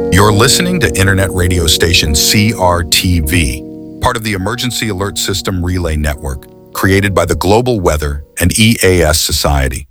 You're listening to internet radio station CRTV, part of the Emergency Alert System Relay Network, created by the Global Weather and EAS Society.